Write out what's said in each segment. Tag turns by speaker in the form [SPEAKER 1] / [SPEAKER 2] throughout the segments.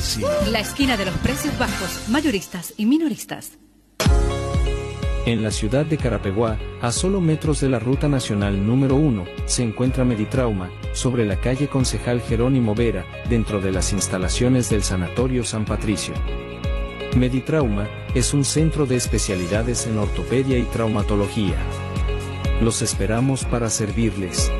[SPEAKER 1] Rossi.
[SPEAKER 2] La esquina de los precios bajos, mayoristas y minoristas.
[SPEAKER 3] En la ciudad de Carapeguá, a solo metros de la ruta nacional número 1, se encuentra Meditrauma, sobre la calle Concejal Jerónimo Vera, dentro de las instalaciones del Sanatorio San Patricio. Meditrauma es un centro de especialidades en ortopedia y traumatología. Los esperamos para servirles.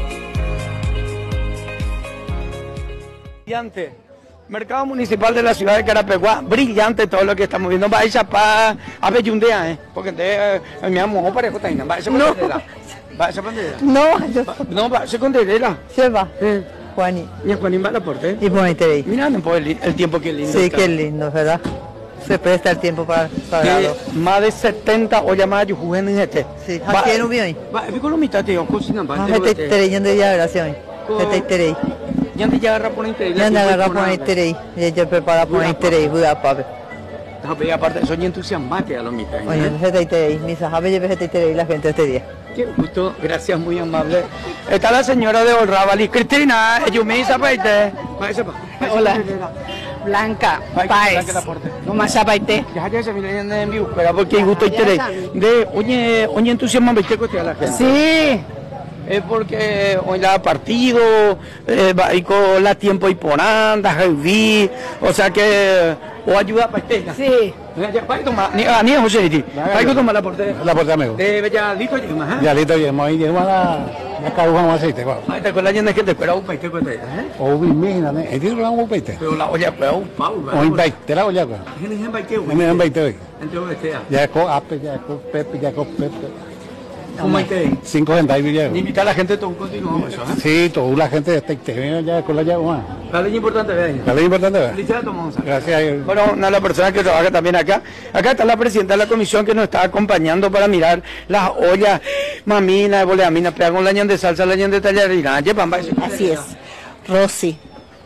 [SPEAKER 4] Brillante. Mercado Municipal de la ciudad de Carapeguá, brillante todo lo que estamos viendo. Va a echar para a Bellundea, porque me amo parejo taina. Va a echar bandera. Va a echar bandera. No, va a echar bandera.
[SPEAKER 5] Se va. Juani.
[SPEAKER 4] Y Juanín va a la puerta.
[SPEAKER 5] Y ponete ahí.
[SPEAKER 4] Mira, el tiempo que lindo.
[SPEAKER 5] Sí,
[SPEAKER 4] está.
[SPEAKER 5] qué lindo, ¿verdad? Se presta el tiempo para
[SPEAKER 4] más de 70 o llamadas de juguetes en este.
[SPEAKER 5] Sí, aquí en un bien.
[SPEAKER 4] Va, es con la mitad de cocina.
[SPEAKER 5] Este terreno de grabación. Este terreno.
[SPEAKER 4] Ya te agarra por interés.
[SPEAKER 5] Ya te agarra por interés. Ya prepara por interés. Cuidado, papi.
[SPEAKER 4] Aparte, soy entusiasmante a los mitad.
[SPEAKER 5] Oye, este interés. Mis sabe lleve este interés la gente este día.
[SPEAKER 4] Qué gusto, gracias, muy amable. Está la señora de Olrábali, Cristina, Yumisa Paite.
[SPEAKER 6] Hola. Blanca, Paez. No más apaite.
[SPEAKER 4] Ya se viene en mi búsqueda porque gusto interés. Oye, entusiasmante a la gente.
[SPEAKER 6] Sí.
[SPEAKER 4] Es porque hoy la partido, y con la tiempo y por anda, o sea que, o ayuda para este.
[SPEAKER 6] Sí.
[SPEAKER 4] Para tomar, ni es José Iti, para tomar la portería.
[SPEAKER 7] La portería, amigo.
[SPEAKER 4] Ya listo, ya.
[SPEAKER 7] Ya listo, ya, ahí lleva la caruja más aceite, claro.
[SPEAKER 4] Ahí está con la gente que te espera un paite, pues,
[SPEAKER 7] O imagina, ¿eh? ¿Es decir, un paite?
[SPEAKER 4] Pero la olla, pues, un pau,
[SPEAKER 7] O en baite, la olla, pues.
[SPEAKER 4] En baite,
[SPEAKER 7] en baite, hoy.
[SPEAKER 4] Entonces,
[SPEAKER 7] ya es con ape, ya es con pepe, ya es con pepe.
[SPEAKER 4] ¿Cómo hay que ir?
[SPEAKER 7] 5 centavos, ya.
[SPEAKER 4] Invitar a la gente todo un continuo, eso, ¿eh?
[SPEAKER 7] Sí, toda la gente de este viene ya con la llave.
[SPEAKER 4] La ley importante, ¿verdad?
[SPEAKER 7] La ley importante, ¿verdad?
[SPEAKER 4] Felicidades, Tomás.
[SPEAKER 7] Gracias.
[SPEAKER 4] Bueno, una de las personas que trabaja también acá. Acá está la presidenta de la comisión que nos está acompañando para mirar las ollas. Mamina, boleamina, pega con la ñan de salsa, la ñan de tallarina.
[SPEAKER 6] Así es. Rosy.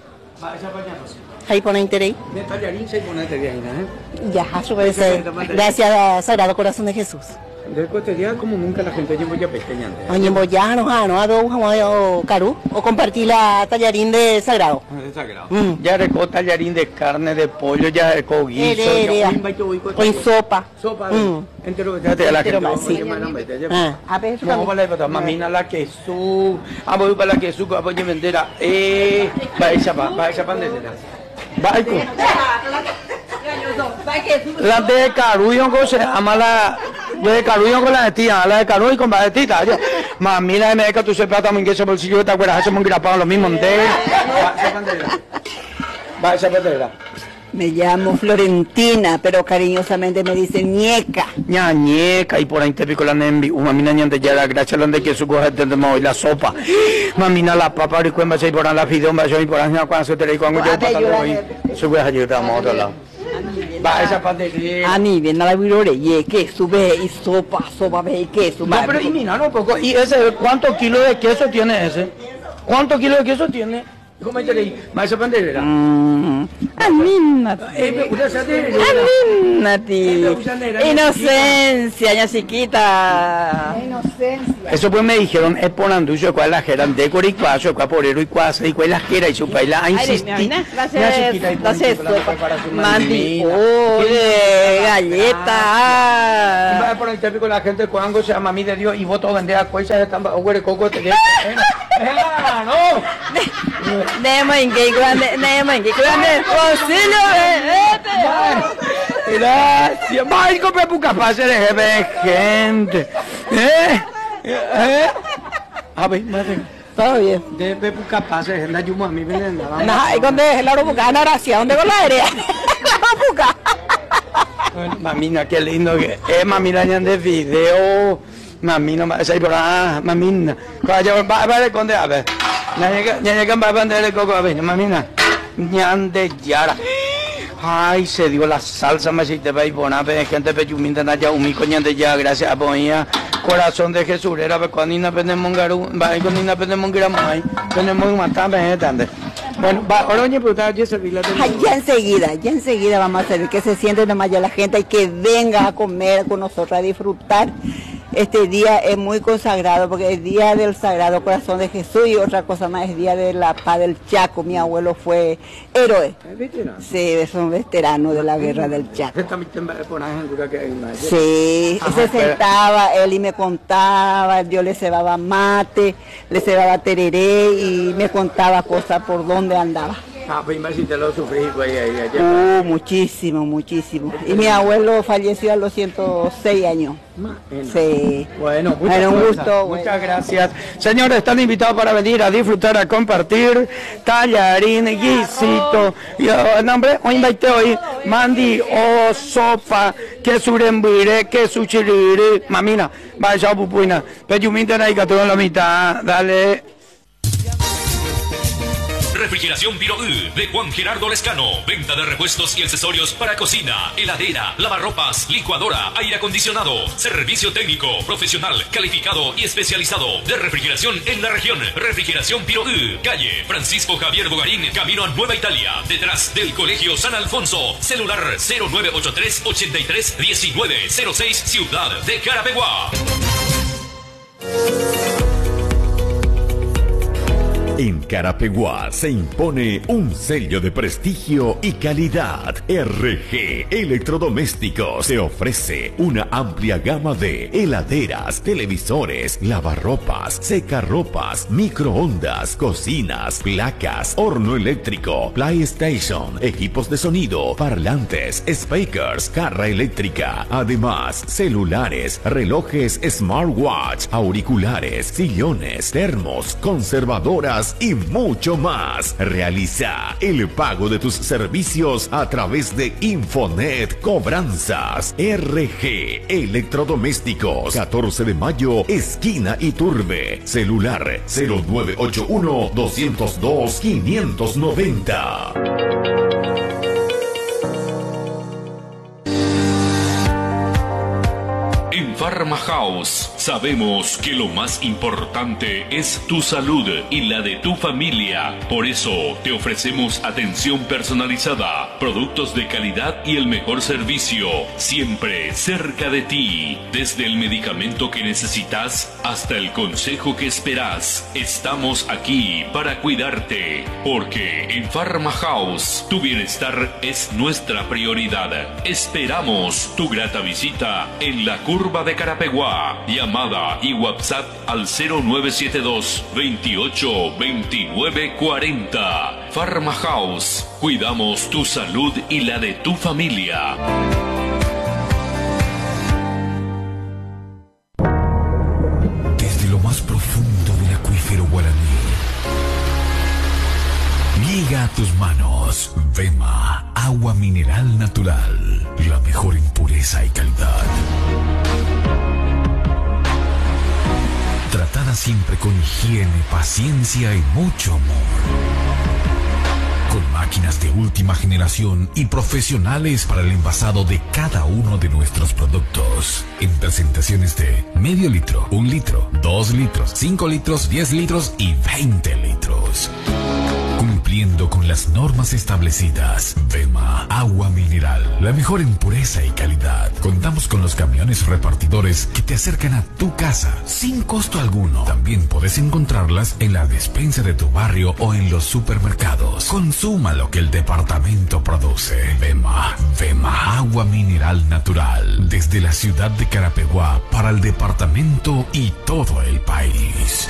[SPEAKER 6] Ahí pone interés.
[SPEAKER 4] De tallarín se pone tallarina, ¿eh?
[SPEAKER 6] Ya, eso puede ser. Gracias a Sagrado Corazón de Jesús.
[SPEAKER 4] Del cotidiano como nunca la gente oye ya pequeña.
[SPEAKER 6] Oye, ya no, a dos o caru o compartir la tallarín de Sagrado.
[SPEAKER 4] De Sagrado. Ya recó tallarín de carne, de pollo, ya recó guiso.
[SPEAKER 6] O en sopa.
[SPEAKER 4] Sopa. Entero, ya te la gente.
[SPEAKER 6] Sí.
[SPEAKER 4] A ver, vamos para la mamina la queso. Vamos para la queso, vamos a vender. Va esa pandemia. Va la de Carullo, se llama la de Carullo con la de tía, la de Carullo con la de tita. Mami, la de Meca, tú se plata muy que ese bolsillo, te acuerdas, hacemos un grapado lo mismo. Va esa bandera.
[SPEAKER 6] Me llamo Florentina, pero cariñosamente me dicen ñeca.
[SPEAKER 4] Ñeca, y por ahí te pico la nembi. Mamina ñante ya la gracia la de que su coja tendemos hoy la sopa. Mamina la papa, y cuando se por la fidón, va a ir por la cuando se te le cuando yo patalo hoy. Su coja ayudamos a otro lado. Va esa pandemia.
[SPEAKER 6] A mí viene la virore, y que sube y sopa, ve y queso.
[SPEAKER 4] No, pero mira, no poco. ¿Y ese cuántos kilos de queso tiene ese? ¿Cuántos kilos de queso tiene? ¿Cómo te leí? ¿Más esa pandemia?
[SPEAKER 6] Inocencia, ya chiquita.
[SPEAKER 4] Eso pues me dijeron, es por anducho, cuál la geran de coricuazo, cuál porero y cuasa, y cuál la jera y su paila, insistí.
[SPEAKER 6] Gracias, mandi, galleta.
[SPEAKER 4] Va por el típico la gente cuando se llama a mí de Dios y voto vender a cuesas de tamba, o de coco, te no. Gracias. Marco Pepu capaz de jefe de gente. A ver, madre.
[SPEAKER 6] Todo bien.
[SPEAKER 4] De Pepu capaz de la yuma a mí me nada.
[SPEAKER 6] No, ¿y dónde la robuca? Gracias, ¿dónde con la aérea? La robuca.
[SPEAKER 4] Mamina, qué lindo que es, mamina de video. Mamina, mamina. Va a conde a ver. Ya va a vender el coco a ver, mamina. Ñande yara. Ay, se dio la salsa, me hiciste para ir por una vez, gente pechuminta, ya un coñante ya, gracias a Poña, corazón de Jesús, era cuando ni aprendemos un garu, va con ni aprendemos un gramo ahí, tenemos un matame, Bueno, ahora oye, pero ya serví la
[SPEAKER 6] ya enseguida vamos a servir, que se siente nomás ya la gente y que venga a comer con nosotros, a disfrutar
[SPEAKER 5] Este día es muy consagrado porque es día del Sagrado Corazón de Jesús y otra cosa más es día de la paz del Chaco. Mi abuelo fue héroe.
[SPEAKER 4] ¿Es veterano?
[SPEAKER 5] Sí, es un veterano de la guerra del Chaco. Sí, se sentaba él y me contaba, yo le cebaba mate, le cebaba tereré y me contaba cosas por dónde andaba.
[SPEAKER 4] Ah, pues imagínate lo sufrí, pues
[SPEAKER 5] Muchísimo, muchísimo. Y mi abuelo falleció a los 106 años. Sí.
[SPEAKER 4] Bueno,
[SPEAKER 5] un gusto.
[SPEAKER 4] Muchas gracias. Señores, están invitados para venir a disfrutar, a compartir tallarín, guisito. Y el nombre, hoy invité hoy, mandi o sopa, que surembire, que suchiriri, mamina, vaya pupuina. Pero yo me interesa que todo en la mitad, dale.
[SPEAKER 1] Refrigeración Piro U de Juan Gerardo Lescano. Venta de repuestos y accesorios para cocina, heladera, lavarropas, licuadora, aire acondicionado. Servicio técnico, profesional, calificado y especializado de refrigeración en la región. Refrigeración Piro U, calle Francisco Javier Bogarín, camino a Nueva Italia, detrás del Colegio San Alfonso. Celular 0983 83 1906, Ciudad de Carapeguá.
[SPEAKER 8] En Carapeguá se impone un sello de prestigio y calidad. RG Electrodomésticos te ofrece una amplia gama de heladeras, televisores, lavarropas, secarropas, microondas, cocinas, placas, horno eléctrico, PlayStation, equipos de sonido, parlantes, speakers, carra eléctrica. Además, celulares, relojes smartwatch, auriculares, sillones, termos, conservadoras y mucho más. Realiza el pago de tus servicios a través de Infonet Cobranzas. RG Electrodomésticos, 14 de mayo, esquina Iturbe. Celular 0981 202 590.
[SPEAKER 1] En Pharma House sabemos que lo más importante es tu salud y la de tu familia. Por eso te ofrecemos atención personalizada, productos de calidad y el mejor servicio, siempre cerca de ti. Desde el medicamento que necesitas hasta el consejo que esperas, estamos aquí para cuidarte. Porque en Pharma House tu bienestar es nuestra prioridad. Esperamos tu grata visita en la curva de Carapeguá. Llamada y WhatsApp al 0972 28 29 40. Pharma House. Cuidamos tu salud y la de tu familia.
[SPEAKER 9] Desde lo más profundo del acuífero guaraní llega a tus manos Vema, agua mineral natural, la mejor en pureza y calidad. Tratada siempre con higiene, paciencia y mucho amor. Con máquinas de última generación y profesionales para el envasado de cada uno de nuestros productos. En presentaciones de medio litro, 1 litro, 2 litros, 5 litros, 10 litros y 20 litros. Cumpliendo con las normas establecidas. Vema, agua mineral, la mejor en pureza y calidad. Contamos con los camiones repartidores que te acercan a tu casa sin costo alguno. También puedes encontrarlas en la despensa de tu barrio o en los supermercados. Consuma lo que el departamento produce. Vema, agua mineral natural. Desde la ciudad de Carapeguá para el departamento y todo el país.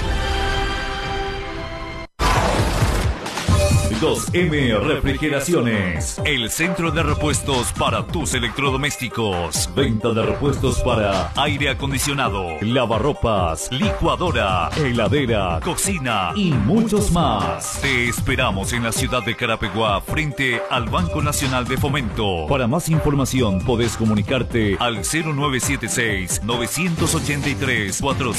[SPEAKER 10] 2M Refrigeraciones, el centro de repuestos para tus electrodomésticos. Venta de repuestos para aire acondicionado, lavarropas, licuadora, heladera, cocina y muchos más. Te esperamos en la ciudad de Carapeguá, frente al Banco Nacional de Fomento. Para más información podés comunicarte al 0976 983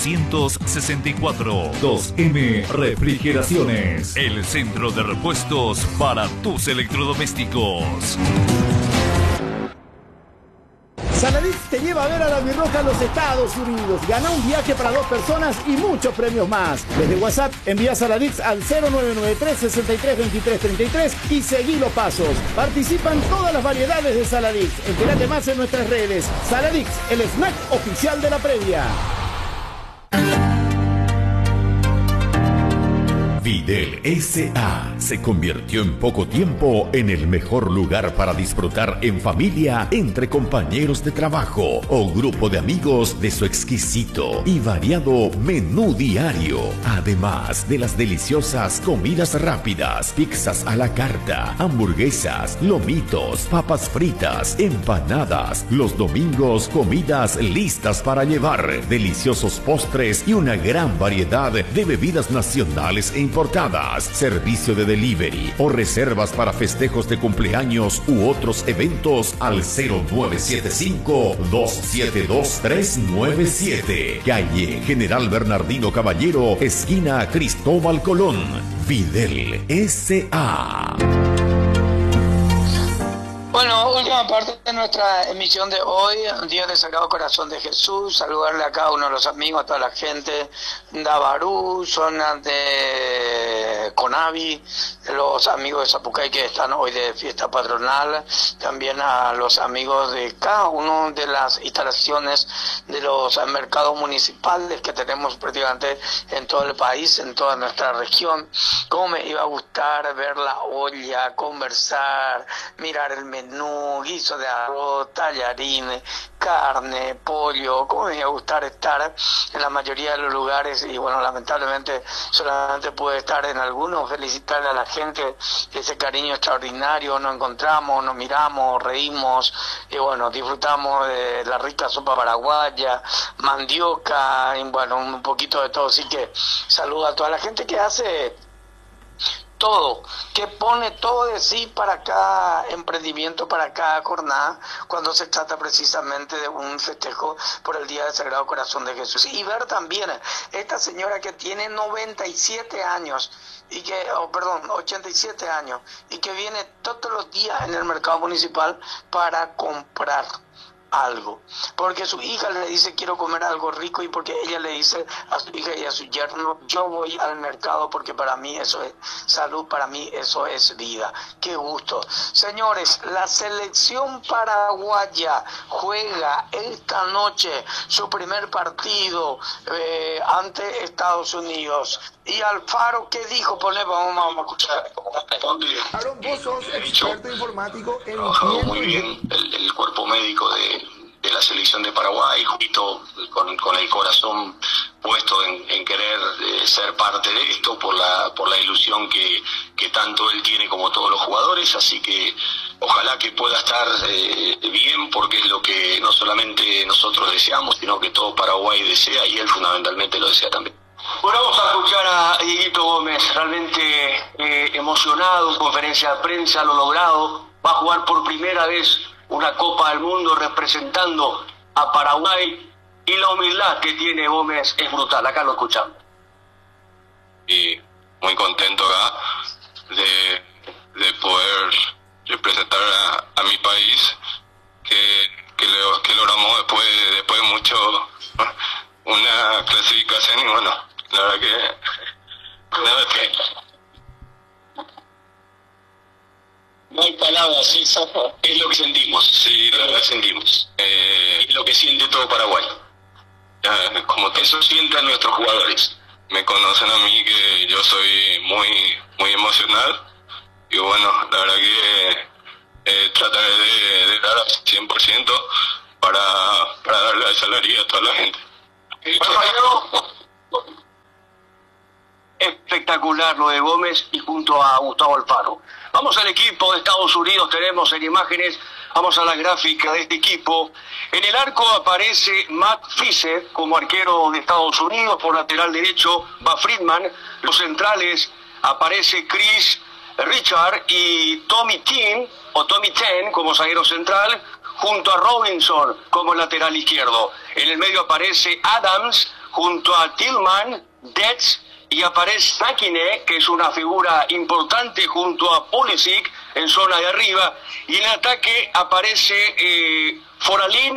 [SPEAKER 10] 464. 2M Refrigeraciones, el centro de repuestos para tus electrodomésticos.
[SPEAKER 11] Saladista te lleva a ver a la Birroja a los Estados Unidos. Gana un viaje para 2 personas y muchos premios más. Desde WhatsApp envía Saladix al 0993 63 23 33 y seguí los pasos. Participan todas las variedades de Saladix. Entérate más en nuestras redes. Saladix, el snack oficial de la previa.
[SPEAKER 8] Videl S.A. se convirtió en poco tiempo en el mejor lugar para disfrutar en familia, entre compañeros de trabajo o grupo de amigos de su exquisito y variado menú diario. Además de las deliciosas comidas rápidas, pizzas a la carta, hamburguesas, lomitos, papas fritas, empanadas. Los domingos, comidas listas para llevar, deliciosos postres y una gran variedad de bebidas nacionales e importadas, servicio de delivery o reservas para festejos de cumpleaños u otros eventos al 0975-272-397. Calle General Bernardino Caballero, esquina Cristóbal Colón. Videl S.A.
[SPEAKER 4] Bueno, última parte de nuestra emisión de hoy, Día del Sagrado Corazón de Jesús. Saludarle a cada uno de los amigos, a toda la gente de Abarú, zona de Conavi, los amigos de Zapucay que están hoy de fiesta patronal, también a los amigos de cada una de las instalaciones de los mercados municipales que tenemos prácticamente en todo el país, en toda nuestra región. Cómo me iba a gustar ver la olla, conversar, mirar el menú, guiso de arroz, tallarines, carne, pollo. Cómo me iba a gustar estar en la mayoría de los lugares y bueno, lamentablemente solamente pude estar en algunos. Felicitarle a la gente ese cariño extraordinario. Nos encontramos, nos miramos, reímos y bueno, disfrutamos de la rica sopa paraguaya, mandioca y bueno, un poquito de todo. Así que saludo a toda la gente que hace todo, que pone todo de sí para cada emprendimiento, para cada jornada, cuando se trata precisamente de un festejo por el Día del Sagrado Corazón de Jesús. Y ver también esta señora que tiene 97 años, y que, 87 años, y que viene todos los días en el mercado municipal para comprar algo, porque su hija le dice quiero comer algo rico y porque ella le dice a su hija y a su yerno yo voy al mercado porque para mí eso es salud, para mí eso es vida. Qué gusto. Señores, la selección paraguaya juega esta noche su primer partido ante Estados Unidos. Y Alfaro, ¿qué dijo? Vamos a escuchar.
[SPEAKER 11] Aaron, vos sos experto informático en
[SPEAKER 12] trabajado muy bien el cuerpo médico de la selección de Paraguay, justo con el corazón puesto en querer ser parte de esto por la ilusión que tanto él tiene como todos los jugadores, así que ojalá que pueda estar bien, porque es lo que no solamente nosotros deseamos, sino que todo Paraguay desea y él fundamentalmente lo desea también.
[SPEAKER 13] Bueno, vamos a escuchar a Dieguito Gómez, realmente emocionado, en conferencia de prensa, lo logrado, va a jugar por primera vez una Copa del Mundo representando a Paraguay y la humildad que tiene Gómez es brutal, acá lo escuchamos.
[SPEAKER 12] Y muy contento acá de poder representar a mi país, que logramos después de mucho una clasificación y bueno, la verdad que no hay palabras, ¿sí? Es lo que sentimos, sí, lo que sentimos, es lo que siente todo Paraguay, como que eso sienten nuestros jugadores. Me conocen a mí que yo soy muy emocional y bueno, la verdad que trataré de dar al 100% para darle esa alegría a toda la gente.
[SPEAKER 13] Espectacular lo de Gómez y junto a Gustavo Alfaro. Vamos al equipo de Estados Unidos, tenemos en imágenes, vamos a la gráfica de este equipo. En el arco aparece Matt Fisher como arquero de Estados Unidos, por lateral derecho va Friedman, los centrales aparece Chris Richard y Tommy Ten como zaguero central, junto a Robinson como lateral izquierdo. En el medio aparece Adams junto a Tillman, Detz, y aparece Sakine, que es una figura importante, junto a Pulisic en zona de arriba. Y en el ataque aparece Foralín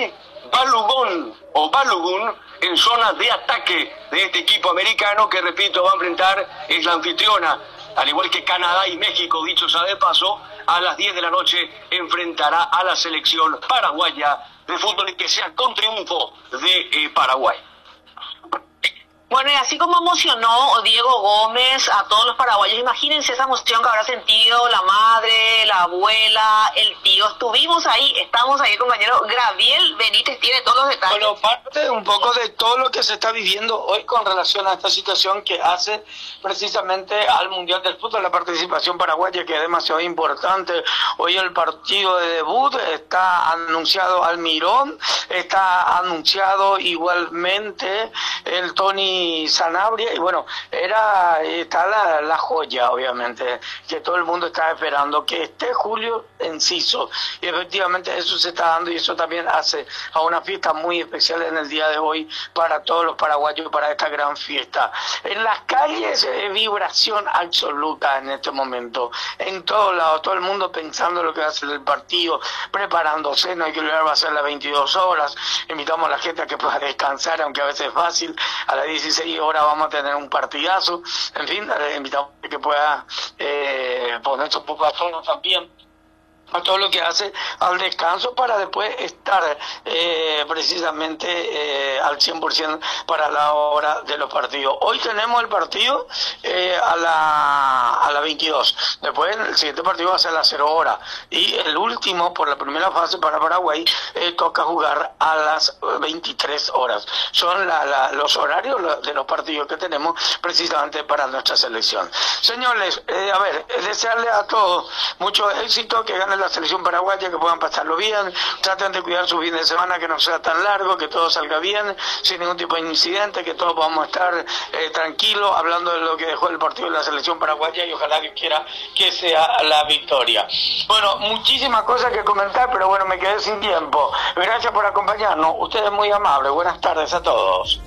[SPEAKER 13] Balogun en zona de ataque de este equipo americano que, repito, va a enfrentar, es la anfitriona, al igual que Canadá y México, dicho sea de paso, a las 10 de la noche enfrentará a la selección paraguaya de fútbol y que sea con triunfo de Paraguay.
[SPEAKER 14] Bueno, y así como emocionó Diego Gómez a todos los paraguayos, imagínense esa emoción que habrá sentido la madre, la abuela, el tío. Estamos ahí, compañero. Graviel Benítez tiene todos los detalles.
[SPEAKER 4] Bueno, parte un poco de todo lo que se está viviendo hoy con relación a esta situación que hace precisamente al Mundial del Fútbol, la participación paraguaya, que es demasiado importante. Hoy el partido de debut está anunciado Almirón, está anunciado igualmente el Tony Sanabria, y bueno, está la joya, obviamente, que todo el mundo está esperando, que esté Julio Enciso, y efectivamente eso se está dando, y eso también hace a una fiesta muy especial en el día de hoy para todos los paraguayos, para esta gran fiesta. En las calles, vibración absoluta en este momento, en todos lados, todo el mundo pensando lo que va a ser el partido, preparándose, no hay que olvidar, va a ser a las 22 horas, invitamos a la gente a que pueda descansar, aunque a veces es fácil, a las 16 horas vamos a tener un partidazo, en fin, invitamos a que pueda ponerse un poco a fondo también a todo lo que hace al descanso para después estar precisamente al 100% para la hora de los partidos. Hoy tenemos el partido a la 22, después el siguiente partido va a ser a las 0 horas y el último por la primera fase para Paraguay toca jugar a las 23 horas. Son los horarios de los partidos que tenemos precisamente para nuestra selección. Señores, a ver, desearle a todos mucho éxito, que ganen la selección paraguaya, que puedan pasarlo bien, traten de cuidar su fin de semana, que no sea tan largo, que todo salga bien, sin ningún tipo de incidente, que todos podamos estar tranquilos, hablando de lo que dejó el partido de la selección paraguaya, y ojalá que quiera que sea la victoria. Bueno, muchísimas cosas que comentar, pero bueno, me quedé sin tiempo. Gracias por acompañarnos, ustedes muy amables, buenas tardes a todos.